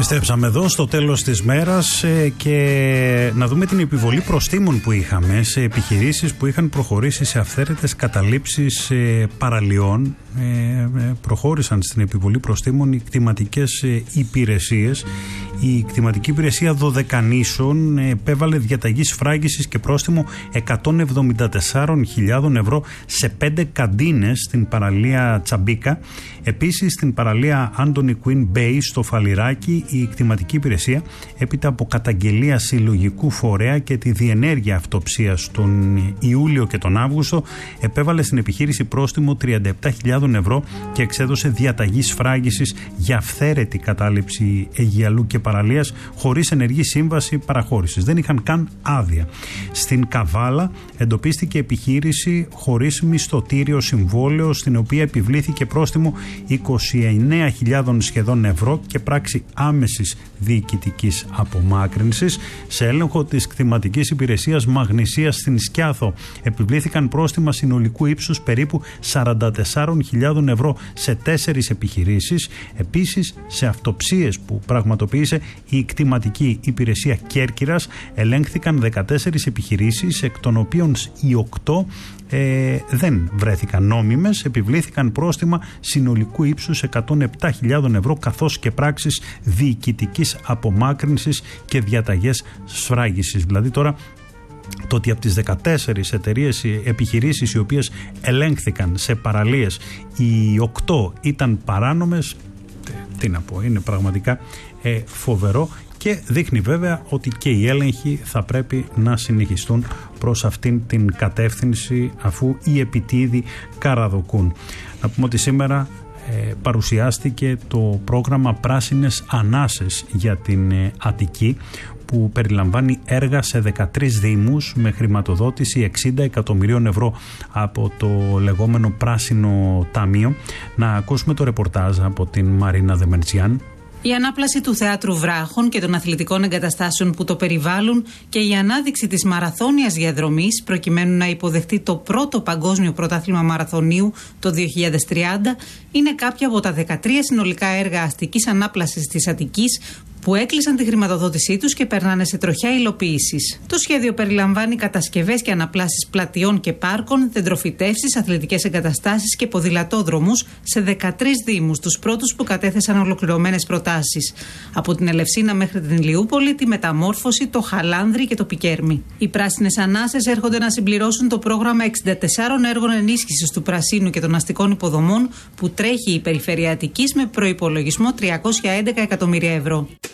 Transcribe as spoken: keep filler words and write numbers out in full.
Επιστρέψαμε εδώ στο τέλος της μέρας και να δούμε την επιβολή προστίμων που είχαμε σε επιχειρήσεις που είχαν προχωρήσει σε αυθαίρετες καταλήψεις παραλιών. Προχώρησαν στην επιβολή προστίμων οι κτηματικές υπηρεσίες. Η κτηματική υπηρεσία Δωδεκανήσων επέβαλε διαταγή σφράγισης και πρόστιμο εκατόν εβδομήντα τέσσερις χιλιάδες ευρώ σε πέντε καντίνες στην παραλία Τσαμπίκα. Επίσης στην παραλία Άντονι Κουίν Μπέι στο Φαλιράκι η κτηματική υπηρεσία, έπειτα από καταγγελία συλλογικού φορέα και τη διενέργεια αυτοψίας τον Ιούλιο και τον Αύγουστο, επέβαλε στην επιχείρηση πρόστιμο τριάντα επτά χιλιάδες ευρώ και εξέδωσε διαταγή σφράγισης για αυθαίρετη κατάληψη αιγιαλού και παραλίας χωρίς ενεργή σύμβαση παραχώρησης. Δεν είχαν καν άδεια. Στην Καβάλα εντοπίστηκε επιχείρηση χωρίς μισθωτήριο συμβόλαιο, στην οποία επιβλήθηκε πρόστιμο είκοσι εννέα χιλιάδες σχεδόν ευρώ και πράξη άμεσης διοικητικής απομάκρυνσης. Σε έλεγχο της κτηματικής υπηρεσίας Μαγνησίας στην Σκιάθο επιβλήθηκαν πρόστιμα συνολικού ύψους περίπου σαράντα τέσσερις χιλιάδες ευρώ σε τέσσερις επιχειρήσεις. Επίσης, σε αυτοψίες που πραγματοποίησε η κτηματική υπηρεσία Κέρκυρας ελέγχθηκαν δεκατέσσερις επιχειρήσεις, εκ των οποίων οι οκτώ Ε, δεν βρέθηκαν νόμιμες, επιβλήθηκαν πρόστιμα συνολικού ύψους εκατόν επτά χιλιάδες ευρώ καθώς και πράξεις διοικητικής απομάκρυνσης και διαταγές σφράγισης. Δηλαδή τώρα το ότι από τις δεκατέσσερις εταιρείες, επιχειρήσεις οι οποίες ελέγχθηκαν σε παραλίες, οι οκτώ ήταν παράνομες, τι να πω, είναι πραγματικά ε, φοβερό. Και δείχνει βέβαια ότι και οι έλεγχοι θα πρέπει να συνεχιστούν προς αυτήν την κατεύθυνση, αφού οι επιτίδοι καραδοκούν. Να πούμε ότι σήμερα ε, παρουσιάστηκε το πρόγραμμα Πράσινες Ανάσες για την ε, Αττική, που περιλαμβάνει έργα σε δεκατρείς δήμους με χρηματοδότηση εξήντα εκατομμυρίων ευρώ από το λεγόμενο Πράσινο Ταμείο. Να ακούσουμε το ρεπορτάζ από την Μαρίνα Δεμερτζιάν. Η ανάπλαση του Θεάτρου Βράχων και των αθλητικών εγκαταστάσεων που το περιβάλλουν και η ανάδειξη της μαραθώνιας διαδρομής προκειμένου να υποδεχτεί το πρώτο παγκόσμιο πρωτάθλημα μαραθωνίου το δύο χιλιάδες τριάντα είναι κάποια από τα δεκατρία συνολικά έργα αστικής ανάπλασης της Αττικής που έκλεισαν τη χρηματοδότησή τους και περνάνε σε τροχιά υλοποίησης. Το σχέδιο περιλαμβάνει κατασκευές και αναπλάσεις πλατιών και πάρκων, δεντροφυτεύσεις, αθλητικές εγκαταστάσεις και ποδηλατόδρομους σε δεκατρείς δήμους, τους πρώτους που κατέθεσαν ολοκληρωμένες προτάσεις. Από την Ελευσίνα μέχρι την Ηλιούπολη, τη Μεταμόρφωση, το Χαλάνδρι και το Πικέρμι. Οι Πράσινες Ανάσες έρχονται να συμπληρώσουν το πρόγραμμα εξήντα τεσσάρων έργων ενίσχυσης του πρασίνου και των αστικών υποδομών που τρέχει η Περιφέρεια Αττικής με προϋπολογισμό τριακόσια έντεκα εκατομμύρια ευρώ.